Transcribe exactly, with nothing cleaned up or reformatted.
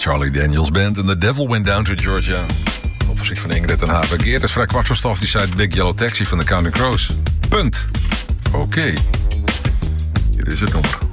Charlie Daniels Band en The Devil Went Down to Georgia. Op verzicht van Ingrid en Haber. Geert is vrij kwart voor stof. Die zei Big Yellow Taxi van de Counting Crows. Punt. Oké. Okay. Hier is het nummer.